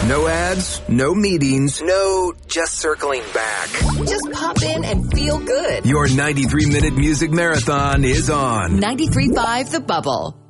No ads, no meetings, no just circling back. Just pop in and feel good. Your 93-minute music marathon is on. 93.5 The Bubble.